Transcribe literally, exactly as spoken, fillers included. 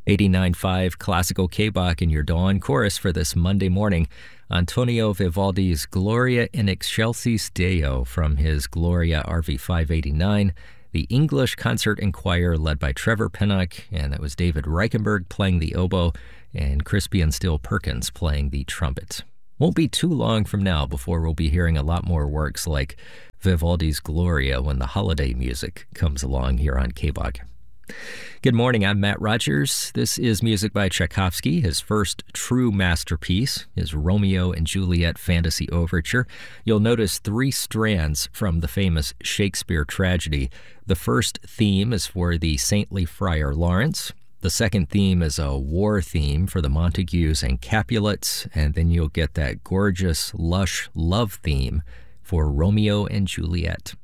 eighty-nine point five Classical K-Bach in your dawn chorus for this Monday morning. Antonio Vivaldi's Gloria in Excelsis Deo from his Gloria R V five eighty-nine. The English Concert and Choir led by Trevor Pinnock, and that was David Reichenberg playing the oboe and Crispian Steele Perkins playing the trumpet. Won't be too long from now before we'll be hearing a lot more works like Vivaldi's Gloria when the holiday music comes along here on K-Bach. Good morning, I'm Matt Rogers. This is music by Tchaikovsky, his first true masterpiece, his Romeo and Juliet Fantasy Overture. You'll notice three strands from the famous Shakespeare tragedy. The first theme is for the saintly friar Lawrence. The second theme is a war theme for the Montagues and Capulets, and then you'll get that gorgeous, lush love theme for Romeo and Juliet.